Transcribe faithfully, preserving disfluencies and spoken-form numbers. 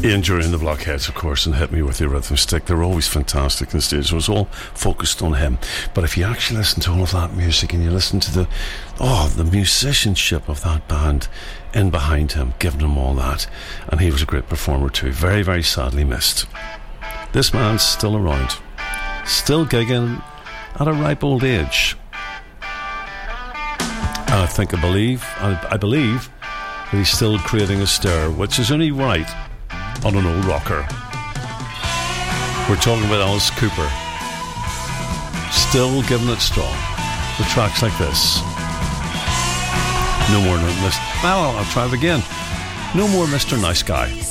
Ian Dury and the Blockheads, of course, and Hit Me With Your Rhythm Stick. They were always fantastic on stage. It was all focused on him. But if you actually listen to all of that music and you listen to the, oh, the musicianship of that band in behind him, giving him all that, and he was a great performer too. Very, very sadly missed. This man's still around, still gigging at a ripe old age. And I think, I believe, I, I believe that he's still creating a stir, which is only right on an old rocker. We're talking about Alice Cooper, still giving it strong with tracks like this. No more, no, Mister Well, I'll try it again. No more Mister Nice Guy.